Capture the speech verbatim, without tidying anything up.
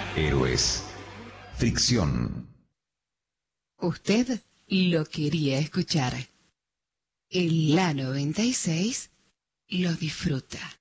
Héroes. Fricción. Usted lo quería escuchar. El La noventa y seis lo disfruta.